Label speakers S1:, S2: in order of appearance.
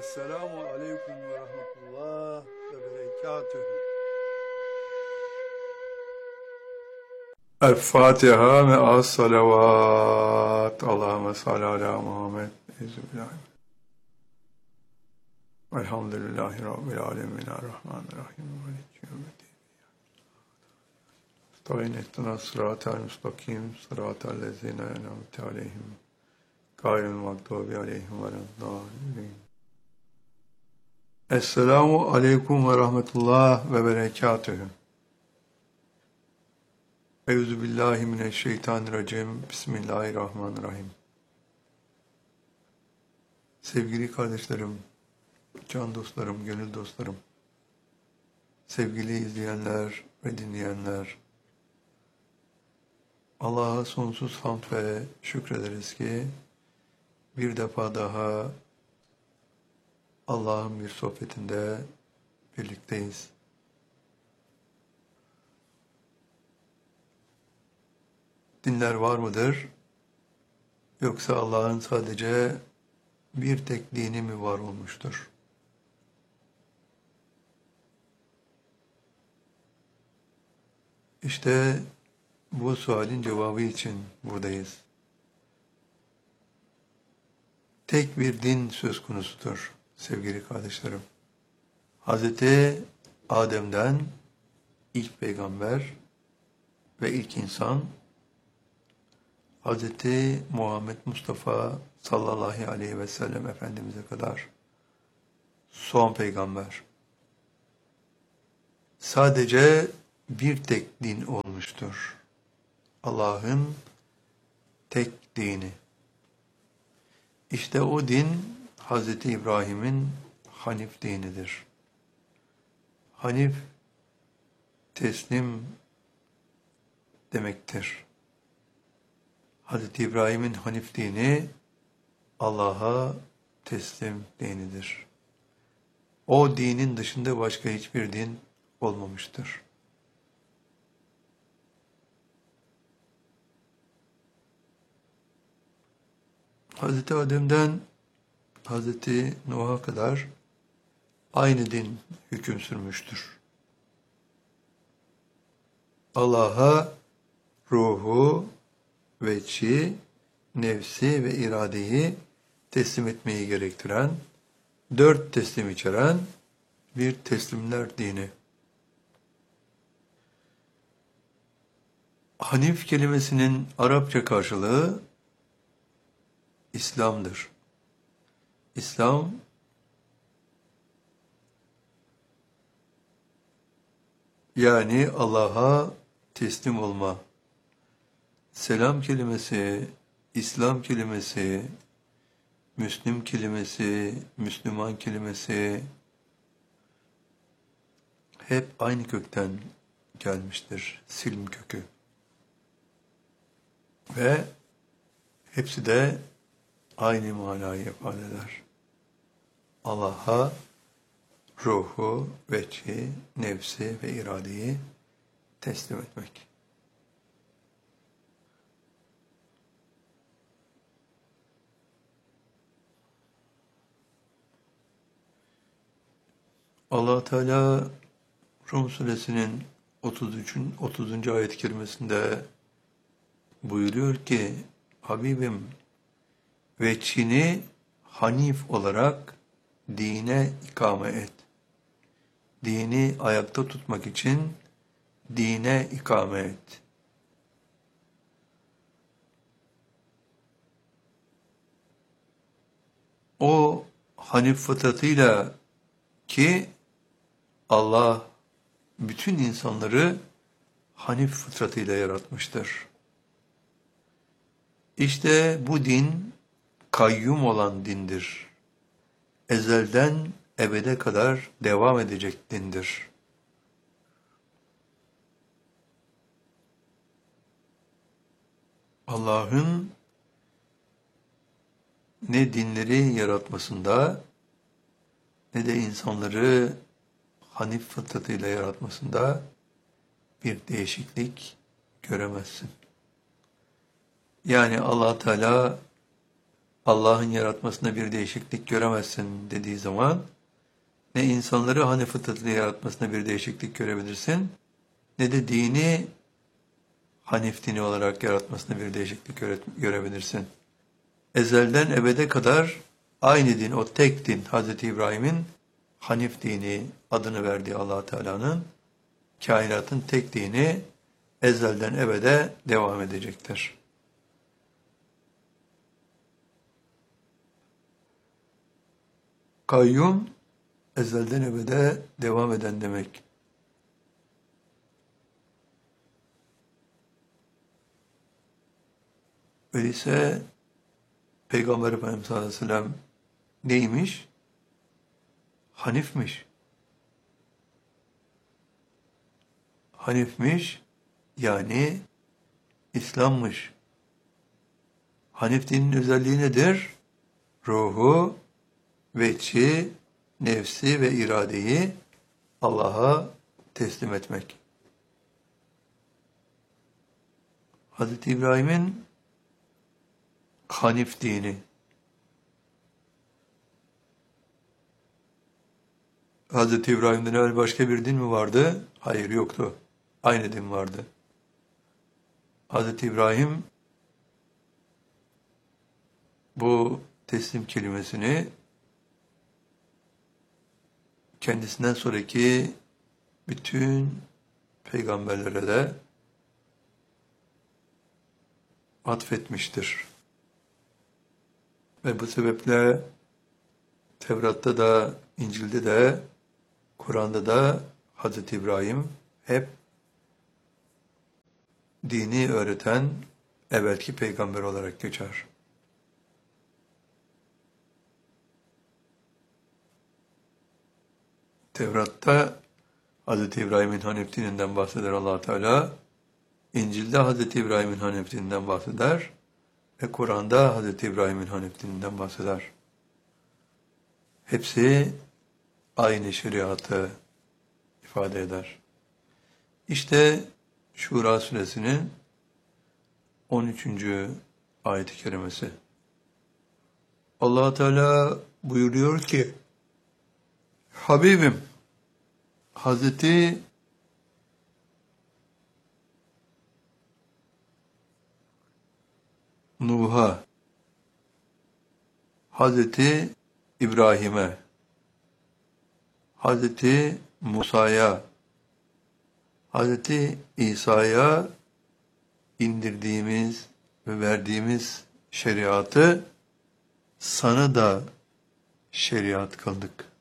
S1: Esselamu aleyküm ve rahmetullah ve berekatühü. El-Fatiha ve as-salavat. Allahümme salli ala Muhammed. Euzubillahim. Elhamdülillahi Rabbil alemin. Errahmanirrahim. Maliki yevmiddin. Estağin ettina sıratel müstakim. Sıratel lezine en'amte aleyhim. Gayril mağdubi aleyhim veleddallin. Esselamu aleyküm ve rahmetullah ve berekatühü. Euzubillahimineşşeytanirracim. Bismillahirrahmanirrahim. Sevgili kardeşlerim, can dostlarım, gönül dostlarım, sevgili izleyenler ve dinleyenler, Allah'a sonsuz hamd ve şükrederiz ki bir defa daha Allah'ın bir sohbetinde birlikteyiz. Dinler var mıdır? Yoksa Allah'ın sadece bir tek dini mi var olmuştur? İşte bu sualin cevabı için buradayız. Tek bir din söz konusudur sevgili kardeşlerim. Hazreti Adem'den ilk peygamber ve ilk insan, Hazreti Muhammed Mustafa sallallahu aleyhi ve sellem Efendimiz'e kadar son peygamber. Sadece bir tek din olmuştur. Allah'ın tek dini. İşte o din Hazreti İbrahim'in Hanif dinidir. Hanif, teslim demektir. Hazreti İbrahim'in Hanif dini Allah'a teslim dinidir. O dinin dışında başka hiçbir din olmamıştır. Hazreti Adem'den Hazreti Nuh'a kadar aynı din hüküm sürmüştür. Allah'a ruhu, veçi, nefsi ve iradeyi teslim etmeyi gerektiren, 4 teslim içeren bir teslimler dini. Hanif kelimesinin Arapça karşılığı İslam'dır. İslam, yani Allah'a teslim olma. Selam kelimesi, İslam kelimesi, Müslüm kelimesi, Müslüman kelimesi hep aynı kökten gelmiştir. Silm kökü. Ve hepsi de aynı manayı ifade eder. Allah'a ruhu, veçi, nefsi ve iradeyi teslim etmek. Allah Teala Rum suresinin 30. ayet-i kerimesinde buyuruyor ki, Habibim, veçini hanif olarak dine ikame et. Dini ayakta tutmak için dine ikame et. O hanif fıtratıyla ki Allah bütün insanları hanif fıtratıyla yaratmıştır. İşte bu din kayyum olan dindir. Ezelden ebede kadar devam edecek dindir. Allah'ın ne dinleri yaratmasında ne de insanları hanif fıtratıyla yaratmasında bir değişiklik göremezsin. Yani Allah Teala Allah'ın yaratmasında bir değişiklik göremezsin dediği zaman, ne insanları hani fıtratını yaratmasında bir değişiklik görebilirsin, ne de dini Hanif dini olarak yaratmasında bir değişiklik görebilirsin. Ezelden ebede kadar aynı din, o tek din, Hz. İbrahim'in Hanif dini adını verdiği Allah Teala'nın kainatın tek dini ezelden ebede devam edecektir. Kayyum, ezelden ebede devam eden demek. Öyleyse Peygamber Efendimiz sallallahu aleyhi ve sellem neymiş? Hanifmiş. Hanifmiş, yani İslam'mış. Hanif dininin özelliği nedir? Ruhu, vecci, nefsi ve iradeyi Allah'a teslim etmek. Hz. İbrahim'in Hanif dini. Hz. İbrahim'den evvel başka bir din mi vardı? Hayır, yoktu. Aynı din vardı. Hz. İbrahim bu teslim kelimesini kendisinden sonraki bütün peygamberlere de atfetmiştir. Ve bu sebeple Tevrat'ta da, İncil'de de, Kur'an'da da Hz. İbrahim hep dini öğreten evvelki peygamber olarak geçer. Tevrat'ta Hz. İbrahim'in Hanif dininden bahseder Allah Teala, İncil'de Hz. İbrahim'in Hanif dininden bahseder ve Kur'an'da Hz. İbrahim'in Hanif dininden bahseder. Hepsi aynı şeriatı ifade eder. İşte Şura suresinin 13. ayet-i kerimesi. Allah Teala buyuruyor ki, Habibim, Hazreti Nuh'a, Hazreti İbrahim'e, Hazreti Musa'ya, Hazreti İsa'ya indirdiğimiz ve verdiğimiz şeriatı sana da şeriat kıldık.